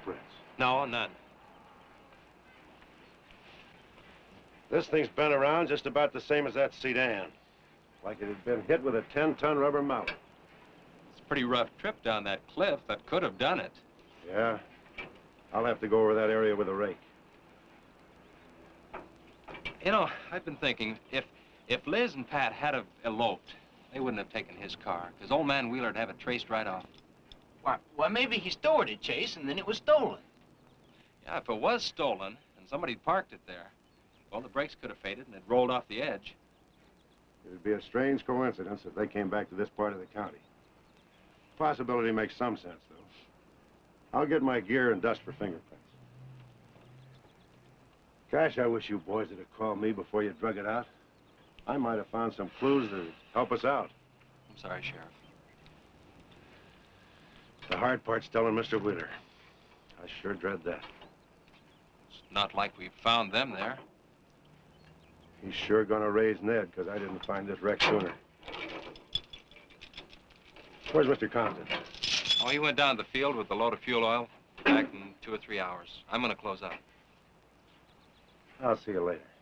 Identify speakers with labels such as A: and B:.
A: fingerprints?
B: No, none.
A: This thing's been around just about the same as that sedan. Like it had been hit with a 10-ton rubber mallet.
B: It's a pretty rough trip down that cliff. That could have done it.
A: Yeah? I'll have to go over that area with a rake.
B: You know, I've been thinking, if Liz and Pat had have eloped, they wouldn't have taken his car, because old man Wheeler'd have it traced right off.
C: Why, maybe he stored it, Chase, and then it was stolen.
B: Yeah, if it was stolen, and somebody parked it there, well, the brakes could have faded and it rolled off the edge.
A: It'd be a strange coincidence if they came back to this part of the county. Possibility makes some sense, though. I'll get my gear and dust for fingerprints. Gosh, I wish you boys would have called me before you drug it out. I might have found some clues that would help us out.
B: I'm sorry, Sheriff.
A: The hard part's telling Mr. Wheeler. I sure dread that.
B: It's not like we found them there.
A: He's sure gonna raise Ned, because I didn't find this wreck sooner. Where's Mr. Compton?
B: Oh, he went down to the field with a load of fuel oil. Back in 2 or 3 hours. I'm gonna close up.
A: I'll see you later.